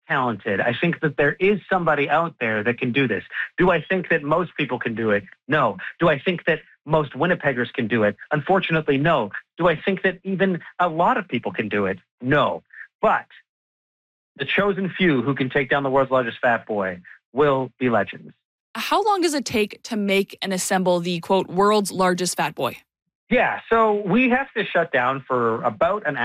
talented. I think that there is somebody out there that can do this. Do I think that most people can do it? No. Do I think that most Winnipeggers can do it? Unfortunately, no. Do I think that even a lot of people can do it? No. But the chosen few who can take down the world's largest fat boy will be legends. How long does it take to make and assemble the, quote, world's largest fat boy? Yeah, so we have to shut down for about an